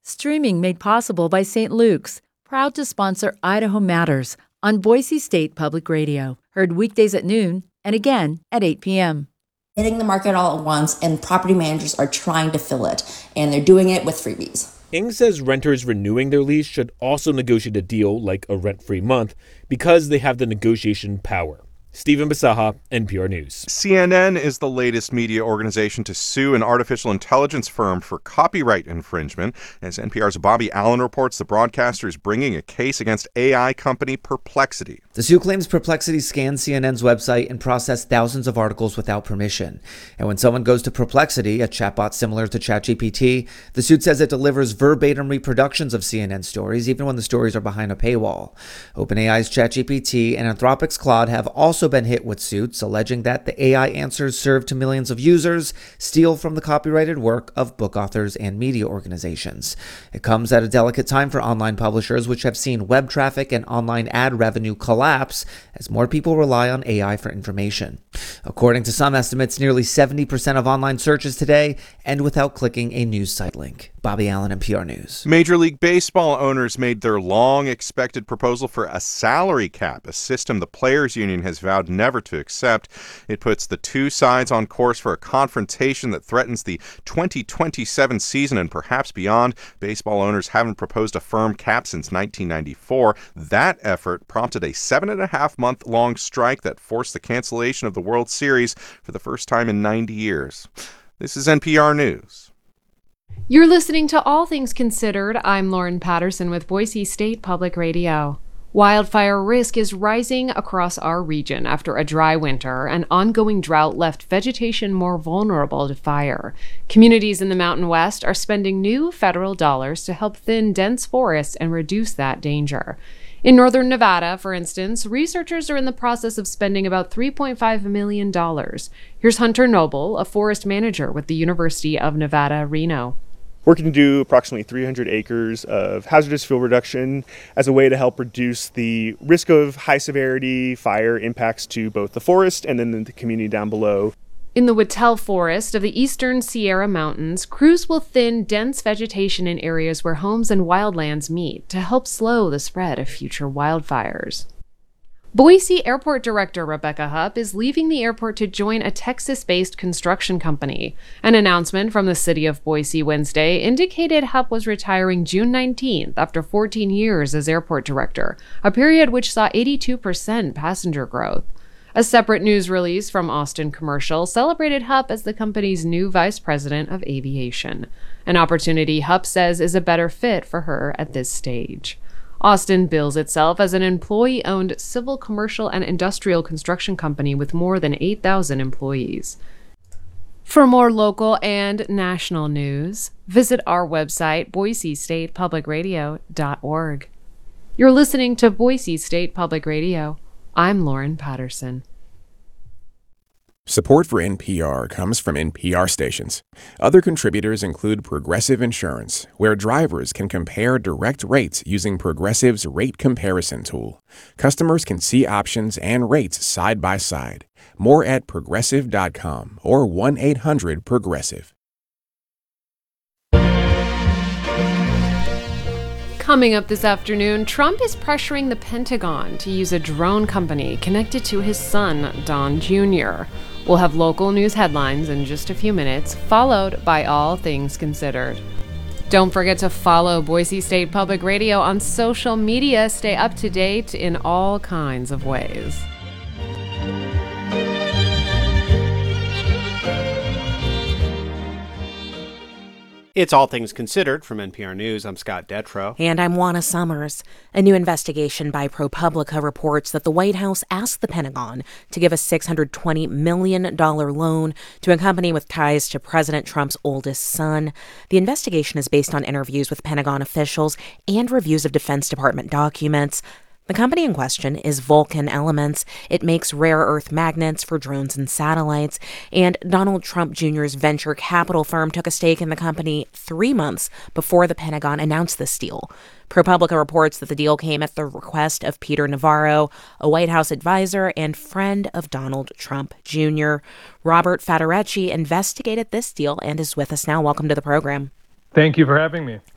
Streaming made possible by St. Luke's, proud to sponsor Idaho Matters on Boise State Public Radio. Heard weekdays at noon and again at 8 p.m. Hitting the market all at once, and property managers are trying to fill it, and they're doing it with freebies. Ng says renters renewing their lease should also negotiate a deal like a rent-free month because they have the negotiation power. Stephen Basaha, NPR News. CNN is the latest media organization to sue an artificial intelligence firm for copyright infringement. As NPR's Bobby Allen reports, the broadcaster is bringing a case against AI company Perplexity. The suit claims Perplexity scanned CNN's website and processed thousands of articles without permission. And when someone goes to Perplexity, a chatbot similar to ChatGPT, the suit says it delivers verbatim reproductions of CNN stories, even when the stories are behind a paywall. OpenAI's ChatGPT and Anthropic's Claude have also been hit with suits alleging that the AI answers served to millions of users steal from the copyrighted work of book authors and media organizations. It comes at a delicate time for online publishers, which have seen web traffic and online ad revenue collapse as more people rely on AI for information. According to some estimates, nearly 70% of online searches today end without clicking a news site link. Bobby Allen, NPR News. Major League Baseball owners made their long-expected proposal for a salary cap, a system the players' union has vowed never to accept. It puts the two sides on course for a confrontation that threatens the 2027 season and perhaps beyond. Baseball owners haven't proposed a firm cap since 1994. That effort prompted a 7.5-month-long strike that forced the cancellation of the World Series for the first time in 90 years. This is NPR News. You're listening to All Things Considered. I'm Lauren Patterson with Boise State Public Radio. Wildfire risk is rising across our region after a dry winter. An ongoing drought left vegetation more vulnerable to fire. Communities in the Mountain West are spending new federal dollars to help thin dense forests and reduce that danger. In northern Nevada, for instance, researchers are in the process of spending about $3.5 million. Here's Hunter Noble, a forest manager with the University of Nevada, Reno. Working to do approximately 300 acres of hazardous fuel reduction as a way to help reduce the risk of high-severity fire impacts to both the forest and then the community down below. In the Whittle Forest of the eastern Sierra Mountains, crews will thin dense vegetation in areas where homes and wildlands meet to help slow the spread of future wildfires. Boise Airport Director Rebecca Hupp is leaving the airport to join a Texas-based construction company. An announcement from the city of Boise Wednesday indicated Hupp was retiring June 19th after 14 years as airport director, a period which saw 82% passenger growth. A separate news release from Austin Commercial celebrated Hupp as the company's new vice president of aviation, an opportunity Hupp says is a better fit for her at this stage. Austin bills itself as an employee-owned civil, commercial, and industrial construction company with more than 8,000 employees. For more local and national news, visit our website, boisestatepublicradio.org. You're listening to Boise State Public Radio. I'm Lauren Patterson. Support for NPR comes from NPR stations. Other contributors include Progressive Insurance, where drivers can compare direct rates using Progressive's rate comparison tool. Customers can see options and rates side by side. More at progressive.com or 1-800-PROGRESSIVE. Coming up this afternoon, Trump is pressuring the Pentagon to use a drone company connected to his son, Don Jr. We'll have local news headlines in just a few minutes, followed by All Things Considered. Don't forget to follow Boise State Public Radio on social media. Stay up to date in all kinds of ways. It's All Things Considered from NPR News. I'm Scott Detrow. And I'm Juana Summers. A new investigation by ProPublica reports that the White House asked the Pentagon to give a $620 million loan to a company with ties to President Trump's oldest son. The investigation is based on interviews with Pentagon officials and reviews of Defense Department documents. The company in question is Vulcan Elements. It makes rare earth magnets for drones and satellites. And Donald Trump Jr.'s venture capital firm took a stake in the company 3 months before the Pentagon announced this deal. ProPublica reports that the deal came at the request of Peter Navarro, a White House advisor and friend of Donald Trump Jr. Robert Federecci investigated this deal and is with us now. Welcome to the program. Thank you for having me.